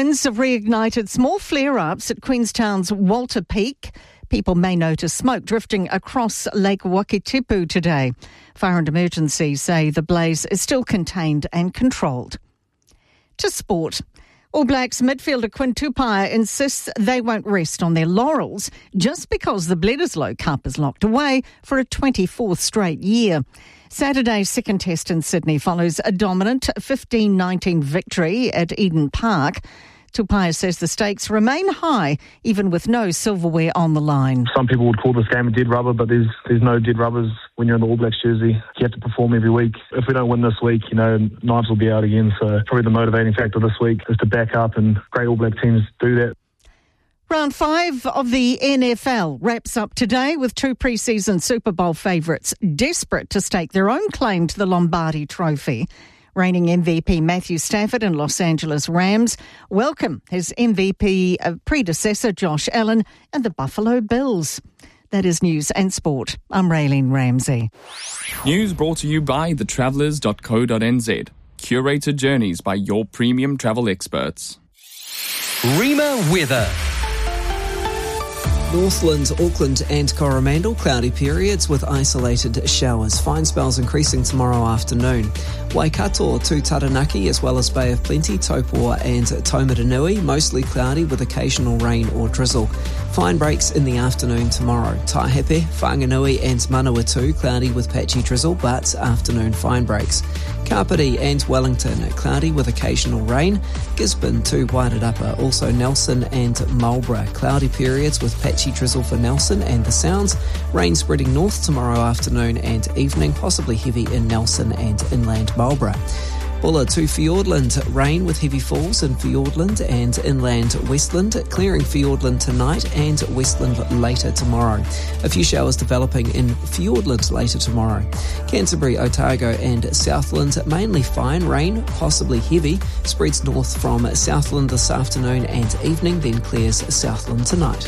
winds have reignited small flare-ups at Queenstown's Walter Peak. People may notice smoke drifting across Lake Wakitipu today. Fire and Emergency say the blaze is still contained and controlled. To sport. All Blacks midfielder Quinn Tupaia insists they won't rest on their laurels just because the Bledisloe Cup is locked away for a 24th straight year. Saturday's second test in Sydney follows a dominant 15-19 victory at Eden Park. Tupaia says the stakes remain high, even with no silverware on the line. Some people would call this game a dead rubber, but there's no dead rubbers when you're in the All Blacks jersey. You have to perform every week. If we don't win this week, knives will be out again. So probably the motivating factor this week is to back up, and great All Black teams do that. Round 5 of the NFL wraps up today with 2 pre-season Super Bowl favourites desperate to stake their own claim to the Lombardi Trophy. Reigning MVP Matthew Stafford and Los Angeles Rams welcome his MVP predecessor Josh Allen and the Buffalo Bills. That is news and sport. I'm Raylene Ramsey. News brought to you by thetravellers.co.nz. Curated journeys by your premium travel experts. Rima weather. Northland, Auckland and Coromandel, cloudy periods with isolated showers. Fine spells increasing tomorrow afternoon. Waikato to Taranaki as well as Bay of Plenty, Taupo and Taumaranui, mostly cloudy with occasional rain or drizzle. Fine breaks in the afternoon tomorrow. Taihape, Whanganui and Manawatu, cloudy with patchy drizzle but afternoon fine breaks. Kapiti and Wellington, cloudy with occasional rain. Gisborne to Wairarapa, also Nelson and Marlborough, cloudy periods with patchy drizzle for Nelson and the Sounds. Rain spreading north tomorrow afternoon and evening, possibly heavy in Nelson and inland Marlborough. Bulla to Fiordland, rain with heavy falls in Fiordland and inland Westland, clearing Fiordland tonight and Westland later tomorrow. A few showers developing in Fiordland later tomorrow. Canterbury, Otago and Southland, mainly fine, rain, possibly heavy, spreads north from Southland this afternoon and evening, then clears Southland tonight.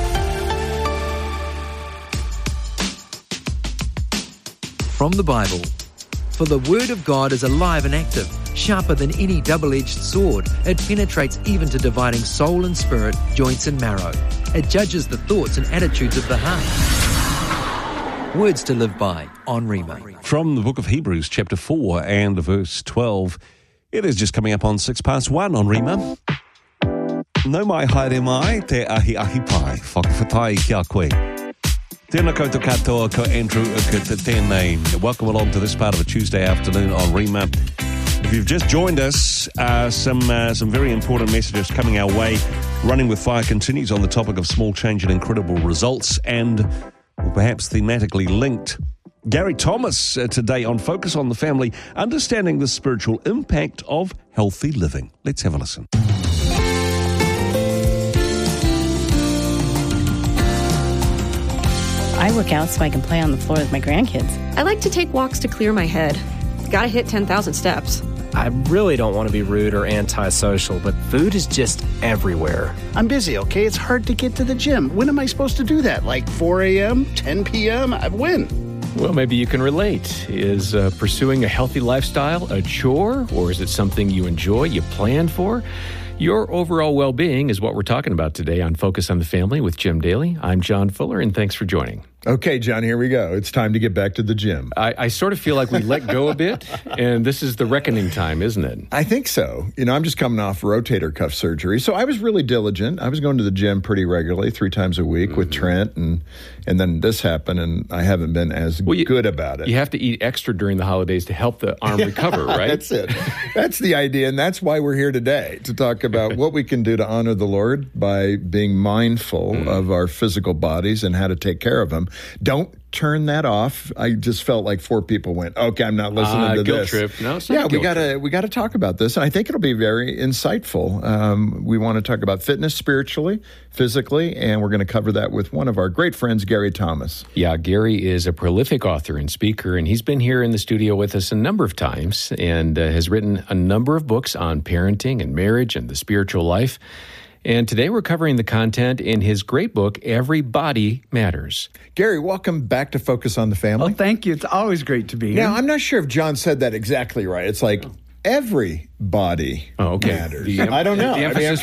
From the Bible. For the word of God is alive and active, sharper than any double-edged sword. It penetrates even to dividing soul and spirit, joints and marrow. It judges the thoughts and attitudes of the heart. Words to live by on Rima. From the book of Hebrews, chapter 4 and verse 12. It is just coming up on 1:06 on Rima. No mai haere mai, te ahi ahi pai, whakawhatai kia koe. Tēnā koutou katoa ko Andrew Ukut tēnei. Welcome along to this part of a Tuesday afternoon on Rima. If you've just joined us, some very important messages coming our way. Running with Fire continues on the topic of small change and incredible results, and perhaps thematically linked. Gary Thomas today on Focus on the Family, understanding the spiritual impact of healthy living. Let's have a listen. I work out so I can play on the floor with my grandkids. I like to take walks to clear my head. Gotta hit 10,000 steps. I really don't want to be rude or antisocial, but food is just everywhere. I'm busy, okay? It's hard to get to the gym. When am I supposed to do that? Like 4 a.m., 10 p.m.? When? Well, maybe you can relate. Is pursuing a healthy lifestyle a chore, or is it something you enjoy, you plan for? Your overall well-being is what we're talking about today on Focus on the Family with Jim Daly. I'm John Fuller, and thanks for joining. Okay, John, here we go. It's time to get back to the gym. I sort of feel like we let go a bit, and this is the reckoning time, isn't it? I think so. I'm just coming off rotator cuff surgery, so I was really diligent. I was going to the gym pretty regularly, 3 times a week with Trent, and then this happened, and I haven't been as good about it. You have to eat extra during the holidays to help the arm recover, right? That's it. That's the idea, and that's why we're here today, to talk about what we can do to honor the Lord by being mindful of our physical bodies and how to take care of them. Don't turn that off. I just felt like 4 people went, okay, I'm not listening to guilt this. Trip. No, it's not we gotta talk about this. And I think it'll be very insightful. We want to talk about fitness spiritually, physically, and we're going to cover that with one of our great friends, Gary Thomas. Yeah, Gary is a prolific author and speaker, and he's been here in the studio with us a number of times and has written a number of books on parenting and marriage and the spiritual life. And today we're covering the content in his great book, Every Body Matters. Gary, welcome back to Focus on the Family. Oh, thank you. It's always great to be here. Now, I'm not sure if John said that exactly right. It's like every body matters. I don't know. The emphasis